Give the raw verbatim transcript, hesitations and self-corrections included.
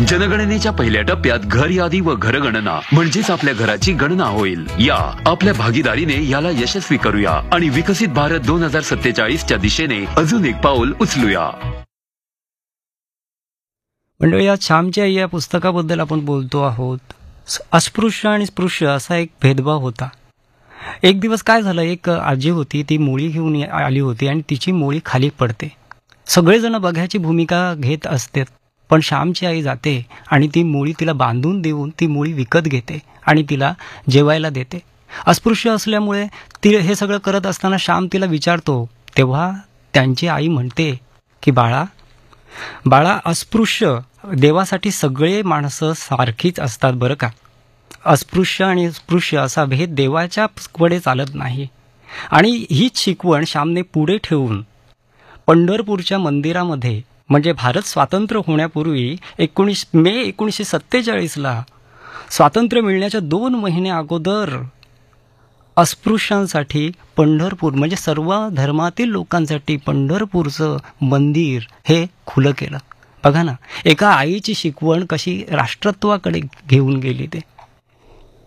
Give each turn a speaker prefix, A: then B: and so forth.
A: जनगणनेच्या पहिल्या टप्प्यात घर यादी व घरगणना म्हणजेच आपल्या घराची गणना होईल. या आपल्या भागीदारीने याला यशस्वी करूया आणि विकसित भारत दोन हजार सत्तेचाळीस च्या दिशेने अजून एक पाऊल उचलूया.
B: मंडळी, या श्यामची आई या पुस्तकाबद्दल आपण बोलतो आहोत. अस्पृश्य आणि स्पृश्य असा एक भेदभाव होता. एक दिवस काय झालं, एक आजी होती, ती मोळी घेऊन आली होती आणि तिची मोळी खाली पडते. सगळेजण बघ्याची भूमिका घेत असतात, पण श्यामची आई जाते आणि ती मोळी तिला बांधून देऊन ती मोळी विकत घेते आणि तिला जेवायला देते. अस्पृश्य असल्यामुळे ती हे सगळं करत असताना श्याम तिला विचारतो, तेव्हा त्यांची आई म्हणते की बाळा बाळा अस्पृश्य देवासाठी सगळे माणसं सारखीच असतात बरं का. अस्पृश्य आणि स्पृश्य असा भेद देवाच्या पुढे चालत नाही. आणि हीच शिकवण श्यामने पुढे ठेवून पंढरपूरच्या मंदिरामध्ये, म्हणजे भारत स्वातंत्र्य होण्यापूर्वी एकोणीस मे एकोणीसशे सत्तेचाळीसला स्वातंत्र्य मिळण्याच्या दोन महिने अगोदर अस्पृश्यांसाठी पंढरपूर, म्हणजे सर्व धर्मातील लोकांसाठी पंढरपूरचं मंदिर हे खुलं केलं. बघा ना, एका आईची शिकवण कशी राष्ट्रत्वाकडे घेऊन गेली ते.